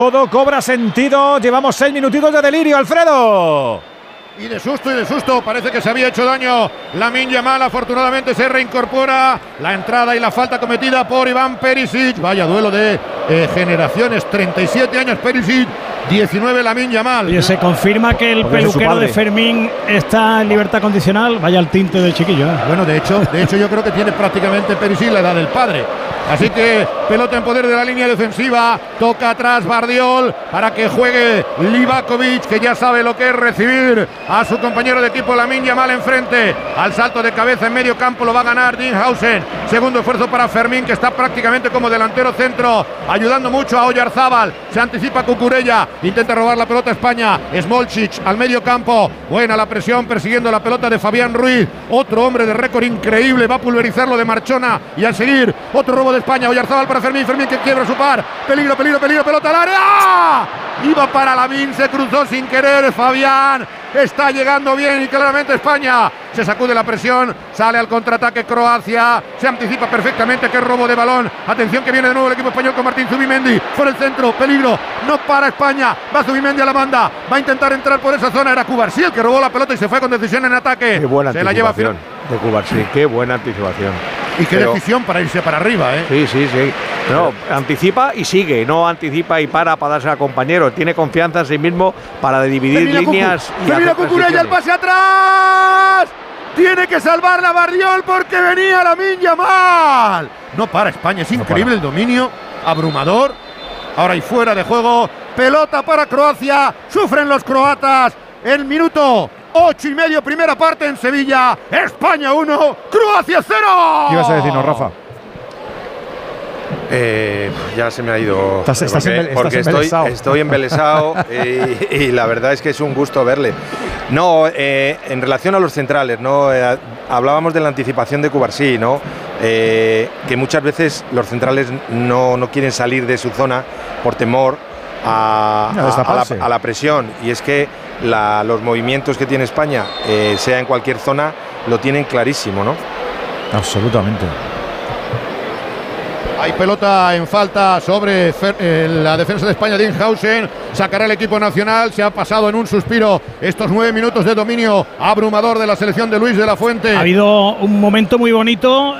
Todo cobra sentido. Llevamos 6 minutitos de delirio, Alfredo. Y de susto, parece que se había hecho daño Lamine Yamal. Afortunadamente se reincorpora. La entrada y la falta cometida por Iván Perisic. Vaya duelo de generaciones. 37 años Perisic, 19 Lamine Yamal. Y se confirma que el peluquero de Fermín está en libertad condicional. Vaya el tinte del chiquillo. Bueno, de hecho yo creo que tiene prácticamente Perisic la edad del padre. Así que pelota en poder de la línea defensiva. Toca atrás Bardiol para que juegue Livakovic, que ya sabe lo que es recibir a su compañero de equipo Lamine Yamal enfrente. Al salto de cabeza en medio campo lo va a ganar Dinhausen. Segundo esfuerzo para Fermín, que está prácticamente como delantero centro, ayudando mucho a Oyarzábal. Se anticipa Cucurella, intenta robar la pelota a España. Smolcic al medio campo. Buena la presión persiguiendo la pelota de Fabián Ruiz. Otro hombre de récord increíble, va a pulverizarlo de Marchona. Y al seguir, otro robo de España. Oyarzábal para Fermín que quiebra su par. Peligro, pelota al área. Iba para Lamine, se cruzó sin querer Fabián. Está llegando bien y claramente España se sacude la presión, sale al contraataque Croacia, se anticipa perfectamente que es robo de balón. Atención que viene de nuevo el equipo español con Martín Zubimendi por el centro, peligro, no para España, va Zubimendi a la banda, va a intentar entrar por esa zona, era Cubarsí el que robó la pelota y se fue con decisión en ataque. Qué buena se la lleva de Cubarsí, qué buena anticipación. Y qué decisión para irse para arriba, ¿eh? Sí. No, anticipa y sigue, no anticipa y para darse al compañero. Tiene confianza en sí mismo para dividir líneas. Mira Cucurella, el pase atrás. Tiene que salvar la Bardiol porque venía Lamine Yamal. No para España, es increíble el dominio, abrumador. Ahora y fuera de juego, pelota para Croacia. Sufren los croatas. El minuto 8:30, primera parte en Sevilla. España 1, Croacia 0. ¿Qué ibas a decirnos, Rafa? Ya se me ha ido. Porque estoy embelesado y la verdad es que es un gusto verle. No, en relación a los centrales, ¿no? Hablábamos de la anticipación de Cubarsí, ¿no? Que muchas veces los centrales no quieren salir de su zona por temor a la presión. Y es que los movimientos que tiene España, sea en cualquier zona, lo tienen clarísimo, ¿no? Absolutamente. Hay pelota en falta sobre la defensa de España. Dinhausen sacará el equipo nacional. Se ha pasado en un suspiro estos 9 minutos de dominio abrumador de la selección de Luis de la Fuente. Ha habido un momento muy bonito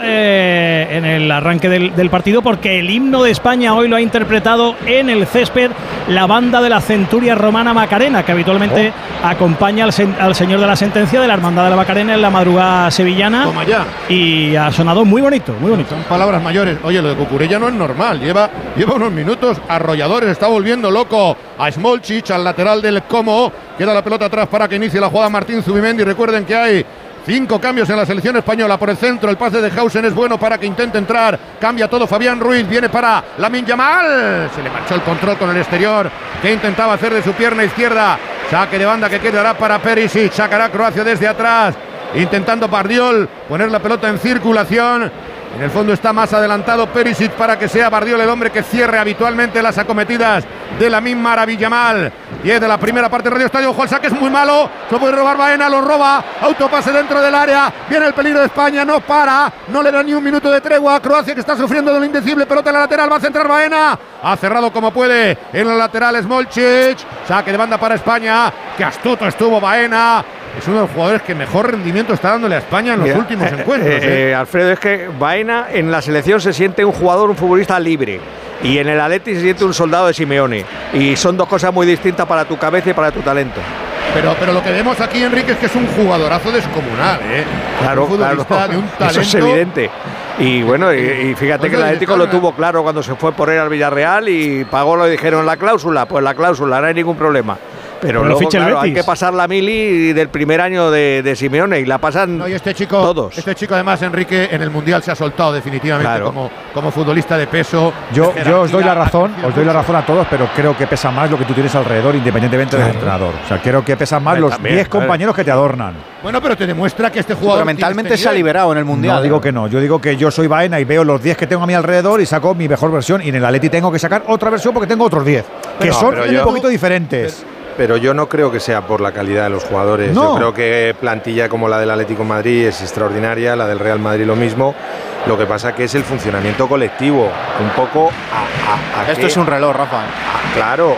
en el arranque del partido, porque el himno de España hoy lo ha interpretado en el césped la banda de la Centuria Romana Macarena, que habitualmente acompaña al señor de la sentencia de la Hermandad de la Macarena en la madrugada sevillana. Toma ya. Y ha sonado muy bonito, muy bonito. Son palabras mayores. Oye, lo de Cucurella no es normal. Lleva unos minutos arrolladores. Está volviendo loco a Smolcic, al lateral del Como. Queda la pelota atrás para que inicie la jugada Martín Zubimendi. Recuerden que hay 5 cambios en la selección española. Por el centro, el pase de Hausen es bueno para que intente entrar. Cambia todo Fabián Ruiz. Viene para Lamine Yamal. Se le marchó el control con el exterior, que intentaba hacer de su pierna izquierda. Saque de banda que quedará para Perisic. Sacará Croacia desde atrás, intentando Bardiol poner la pelota en circulación. En el fondo está más adelantado Perisic para que sea Bardiol el hombre que cierre habitualmente las acometidas de Lamine Yamal. 10 de la primera parte de Radio Estadio. Ojo al saque, es muy malo. Se puede robar Baena, lo roba. Autopase dentro del área. Viene el peligro de España, no para. No le da ni un minuto de tregua a Croacia, que está sufriendo de lo indecible. Pelota en la lateral, va a centrar Baena. Ha cerrado como puede en la lateral Smolcic. Saque de banda para España. Que astuto estuvo Baena. Es uno de los jugadores que mejor rendimiento está dándole a España en los últimos encuentros. Alfredo, es que Baena en la selección se siente un futbolista libre. Y en el Atleti se siente un soldado de Simeone. Y son dos cosas muy distintas para tu cabeza y para tu talento. Pero lo que vemos aquí, Enrique, es que es un jugadorazo descomunal, ¿eh? Claro, un futbolista de un talento. Eso es evidente. Y bueno, y fíjate que el Atlético lo tuvo claro cuando se fue por él al Villarreal y pagó lo que dijeron la cláusula. Pues la cláusula, no hay ningún problema. Pero luego, claro, hay que pasar la mili del primer año de Simeone y la pasan todos. Este chico, además, Enrique, en el Mundial se ha soltado definitivamente como futbolista de peso. Yo os doy la razón, a todos, pero creo que pesa más lo que tú tienes alrededor, independientemente del entrenador. O sea, creo que pesan más los 10 compañeros que te adornan. Bueno, pero te demuestra que este jugador pero mentalmente se ha liberado en el Mundial. No digo que no, yo digo que yo soy Baena y veo los 10 que tengo a mi alrededor y saco mi mejor versión, y en el Atleti tengo que sacar otra versión porque tengo otros 10, que son un poquito diferentes. Pero yo no creo que sea por la calidad de los jugadores. No. Yo creo que plantilla como la del Atlético de Madrid es extraordinaria, la del Real Madrid lo mismo. Lo que pasa que es el funcionamiento colectivo. Un poco esto es un reloj, Rafa. Claro,